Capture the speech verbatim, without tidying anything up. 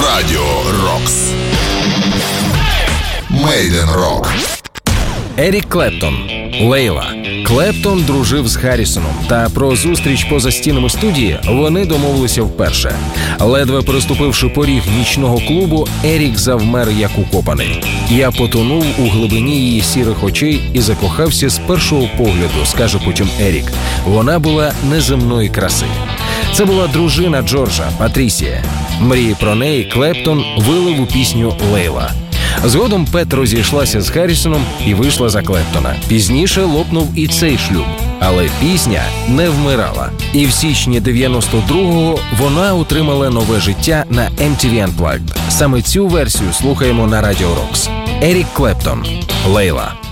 Радіо Рокс. Мейден Рок. Ерік Клептон. Лейла. Клептон дружив з Харрісоном, та про зустріч поза стінами студії вони домовилися вперше. Ледве переступивши поріг нічного клубу, Ерік завмер як укопаний. «Я потонув у глибині її сірих очей і закохався з першого погляду», скаже потім Ерік. Вона була неземної краси. Це була дружина Джорджа, Патрісія. Мрії про неї Клептон вилив у пісню «Лейла». Згодом Пет розійшлася з Харрісоном і вийшла за Клептона. Пізніше лопнув і цей шлюб. Але пісня не вмирала. І в січні дев'яносто другого вона отримала нове життя на ем ті ві Unplugged. Саме цю версію слухаємо на Радіо Рокс. Ерік Клептон. «Лейла».